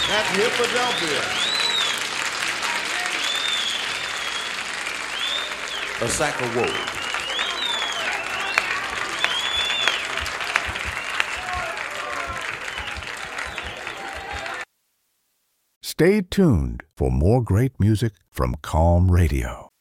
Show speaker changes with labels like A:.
A: at Philadelphia. A sack of wool.
B: Stay tuned for more great music from Calm Radio.